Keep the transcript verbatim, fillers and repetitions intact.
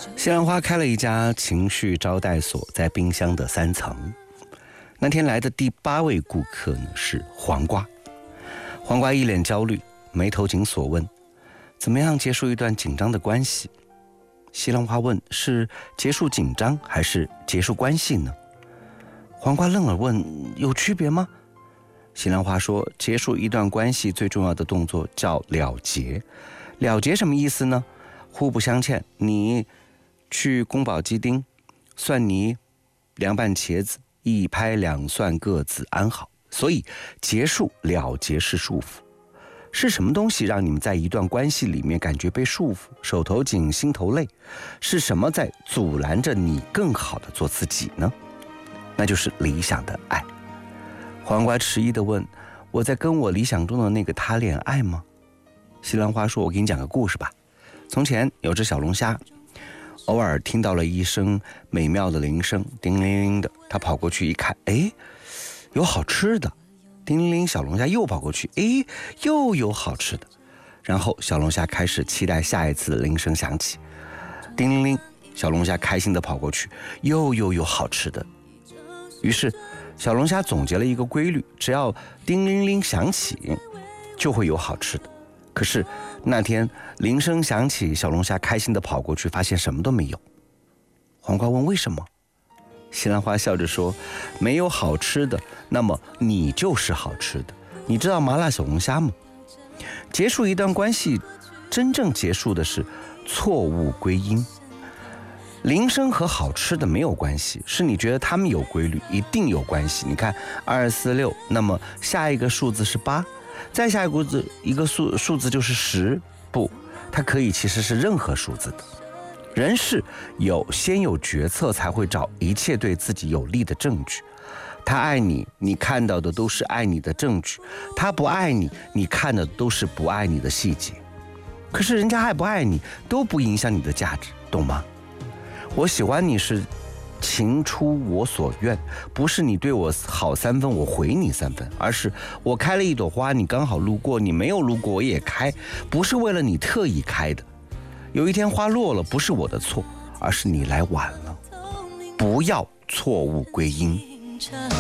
西兰花开了一家情绪招待所，在冰箱的三层。那天来的第八位顾客呢是黄瓜。黄瓜一脸焦虑，眉头紧锁问：怎么样结束一段紧张的关系？西兰花问：是结束紧张还是结束关系呢？黄瓜愣了问：有区别吗？西兰花说：结束一段关系最重要的动作叫了结。了结什么意思呢？互不相欠，你去宫保鸡丁，蒜泥凉拌茄子，一拍两蒜各自安好。所以结束了结是束缚。是什么东西让你们在一段关系里面感觉被束缚，手头紧心头累？是什么在阻拦着你更好的做自己呢？那就是理想的爱。黄瓜迟疑地问：我在跟我理想中的那个他恋爱吗？西兰花说：我给你讲个故事吧。从前有只小龙虾，偶尔听到了一声美妙的铃声，叮铃铃的，他跑过去一看，哎，有好吃的。叮铃铃，小龙虾又跑过去，哎，又有好吃的。然后小龙虾开始期待下一次铃声响起。叮铃铃，小龙虾开心地跑过去，又又有好吃的。于是小龙虾总结了一个规律，只要叮铃铃响起，就会有好吃的。可是那天铃声响起，小龙虾开心地跑过去，发现什么都没有。黄瓜问：为什么？西兰花笑着说：没有好吃的，那么你就是好吃的。你知道麻辣小龙虾吗？结束一段关系，真正结束的是错误归因。铃声和好吃的没有关系，是你觉得它们有规律，一定有关系。你看二四六，那么下一个数字是八，再下一个字一个数数字就是十，不，它可以其实是任何数字的。人是有先有决策，才会找一切对自己有利的证据。他爱你，你看到的都是爱你的证据；他不爱你，你看到的都是不爱你的细节。可是人家爱不爱你都不影响你的价值，懂吗？我喜欢你是情出我所愿，不是你对我好三分我回你三分，而是我开了一朵花，你刚好路过，你没有路过我也开，不是为了你特意开的。有一天花落了，不是我的错，而是你来晚了。不要错误归因。